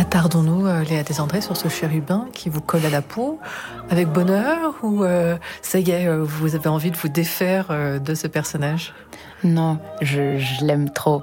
Attardons-nous, Léa Desandré, sur ce chérubin qui vous colle à la peau avec bonheur ou ça y est, vous avez envie de vous défaire de ce personnage ? Non, je l'aime trop.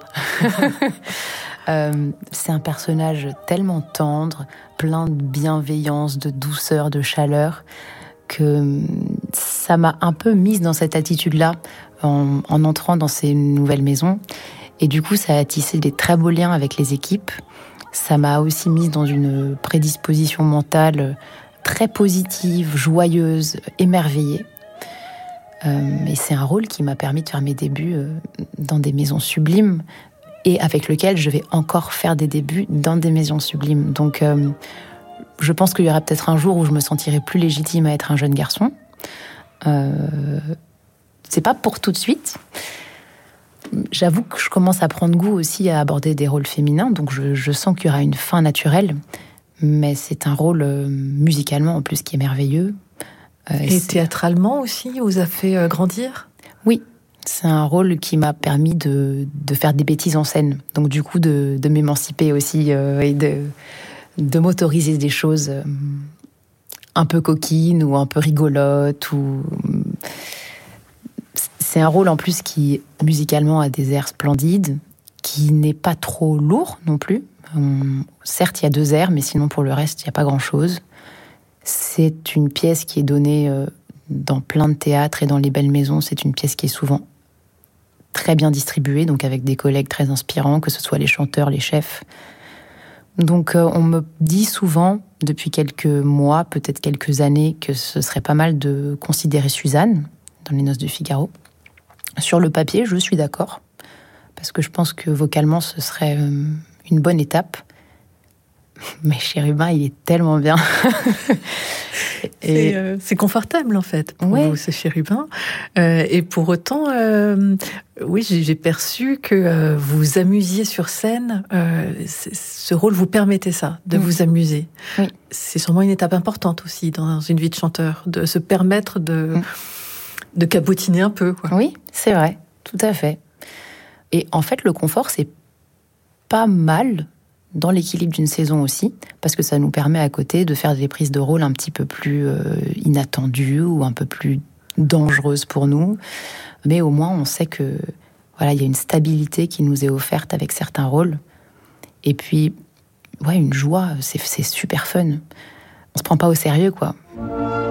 C'est un personnage tellement tendre, plein de bienveillance, de douceur, de chaleur, que ça m'a un peu mise dans cette attitude-là en entrant dans ces nouvelles maisons. Et du coup, ça a tissé des très beaux liens avec les équipes. Ça m'a aussi mise dans une prédisposition mentale très positive, joyeuse, émerveillée. Et c'est un rôle qui m'a permis de faire mes débuts dans des maisons sublimes et avec lequel je vais encore faire des débuts dans des maisons sublimes. Donc, je pense qu'il y aura peut-être un jour où je me sentirai plus légitime à être un jeune garçon. C'est pas pour tout de suite. J'avoue que je commence à prendre goût aussi à aborder des rôles féminins, donc je sens qu'il y aura une fin naturelle, mais c'est un rôle musicalement en plus qui est merveilleux. Et théâtralement aussi, vous a fait grandir ? Oui, c'est un rôle qui m'a permis de faire des bêtises en scène, donc du coup de m'émanciper aussi et de m'autoriser des choses un peu coquines ou un peu rigolotes ou... C'est un rôle en plus qui, musicalement, a des airs splendides, qui n'est pas trop lourd non plus. Certes, il y a 2 airs, mais sinon, pour le reste, il n'y a pas grand-chose. C'est une pièce qui est donnée dans plein de théâtres et dans les belles maisons. C'est une pièce qui est souvent très bien distribuée, donc avec des collègues très inspirants, que ce soit les chanteurs, les chefs. Donc, on me dit souvent, depuis quelques mois, peut-être quelques années, que ce serait pas mal de considérer Suzanne dans Les Noces de Figaro. Sur le papier, je suis d'accord, parce que je pense que vocalement, ce serait une bonne étape. Mais Chérubin, il est tellement bien. C'est confortable, en fait, pour vous, ce Chérubin. Et pour autant, oui, j'ai perçu que vous vous amusiez sur scène. Ce rôle vous permettait ça, de vous amuser. Oui. C'est sûrement une étape importante aussi dans une vie de chanteur, de se permettre de cabotiner un peu, quoi. Oui, c'est vrai, tout à fait. Et en fait, le confort, c'est pas mal dans l'équilibre d'une saison aussi, parce que ça nous permet à côté de faire des prises de rôle un petit peu plus inattendues ou un peu plus dangereuses pour nous. Mais au moins, on sait que voilà, il y a une stabilité qui nous est offerte avec certains rôles. Et puis, ouais, une joie, c'est super fun. On se prend pas au sérieux, quoi.